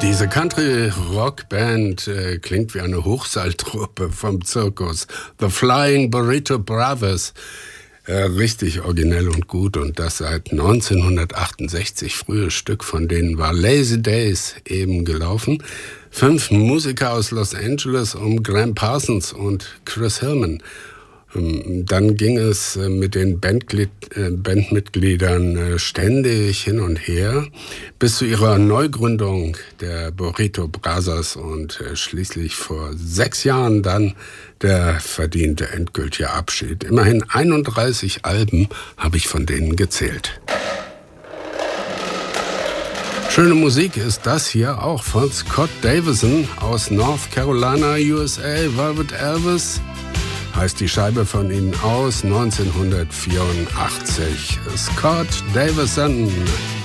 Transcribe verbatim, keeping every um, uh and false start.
Diese Country-Rock-Band äh, klingt wie eine Hochseiltruppe vom Zirkus. The Flying Burrito Brothers. Äh, richtig originell und gut. Und das seit neunzehnhundertachtundsechzig. Frühes Stück von denen war Lazy Days eben gelaufen. Fünf Musiker aus Los Angeles um Graham Parsons und Chris Hillman. Dann ging es mit den Bandglied, äh, Bandmitgliedern äh, ständig hin und her bis zu ihrer Neugründung der Burrito Brothers und äh, schließlich vor sechs Jahren dann der verdiente endgültige Abschied. Immerhin einunddreißig Alben habe ich von denen gezählt. Schöne Musik ist das hier auch von Scott Davison aus North Carolina, U S A. Velvet Elvis heißt die Scheibe von ihnen aus neunzehnhundertvierundachtzig. Scott Davison.